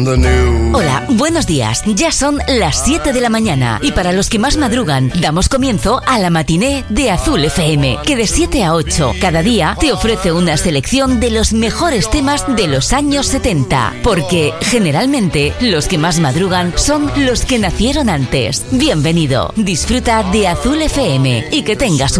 the news. Hola, buenos días. Ya son las 7 de la mañana y para los que más madrugan, damos comienzo a la matiné de Azul FM, que de 7 a 8 cada día te ofrece una selección de los mejores temas de los años 70, porque generalmente los que más madrugan son los que nacieron antes. Bienvenido, disfruta de Azul FM y que tengas